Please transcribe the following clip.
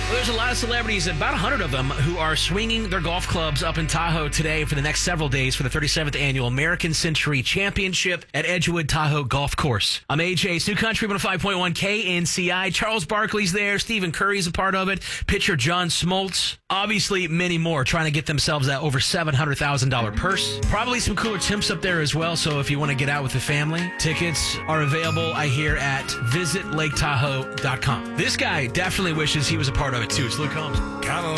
Well, there's a lot of celebrities, about 100 of them, who are swinging their golf clubs up in Tahoe today for the next several days for the 37th Annual American Century Championship at Edgewood Tahoe Golf Course. I'm AJ, it's New Country 105.1 KNCI. Charles Barkley's there. Stephen Curry's a part of it. Pitcher John Smoltz. Obviously, many more trying to get themselves that over $700,000 purse. Probably some cooler temps up there as well, so if you want to get out with the family, tickets are available, I hear, at visitlaketahoe.com. This guy definitely wishes he was a part of it, too. It's Luke Combs. Count on